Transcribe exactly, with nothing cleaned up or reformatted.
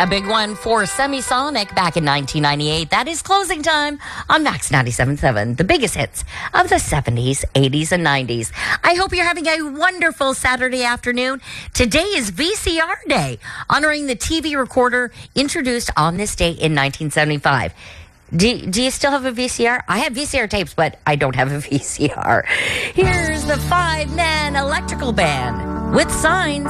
A big one for Semisonic back in nineteen ninety-eight. That is closing time on Max ninety-seven point seven, the biggest hits of the seventies, eighties, and nineties. I hope you're having a wonderful Saturday afternoon. Today is V C R Day, honoring the T V recorder introduced on this day in nineteen seventy-five. Do, do you still have a V C R? I have V C R tapes, but I don't have a V C R. Here's the five-man electrical band with Signs.